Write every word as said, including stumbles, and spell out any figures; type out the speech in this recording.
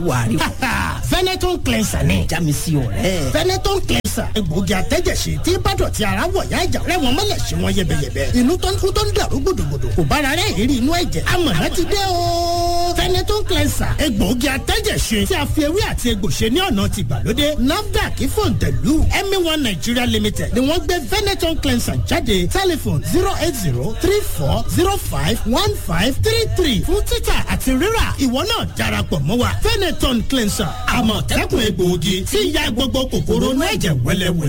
wàrí. Veneton cleanser ni. jámi sí ọ̀rẹ́. Veneton cleanser egbòogi àtẹ́jẹ̀ṣe tí bádọ̀tí ara wọ̀ yá ìjà rẹ̀ wọ́n mọ́lẹ̀ sí wọn yẹbẹyẹbẹ. inú tó ń kú tó ń dàrú gbòdògbòdò kò bára rẹ̀ ìrírí inú ẹ̀jẹ̀. amọ̀nà ti dé o. Veneton cleanser egbòogi àtẹ́jẹ̀ṣe tí a fi ewé àti egbò ṣe ní ọ̀nà ti ìgbàlódé. NAFDAC fòǹtẹ̀lù Emi One Nigeria Limited ni wọ́n gbé Veneton cleanser jáde. Telephone zero eight zero three four zero five one five three three fún títà àti rírà ìwọ náà darapọ̀ mọ́ wa. Veneton cleanser àmọ̀tẹ́kùn egbòogi tí ń ya gbogbo kòkòrò inú ẹ̀jẹ̀ wẹ́lẹ́wẹ́lẹ́.